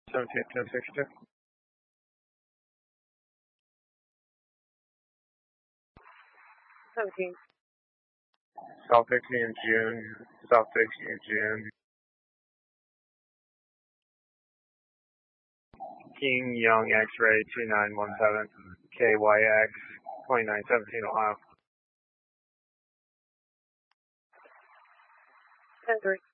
17-1062. South Dixie in June. South Dixie in June. King Young X-ray 2917 KYX 2917 Ohio. 10-3.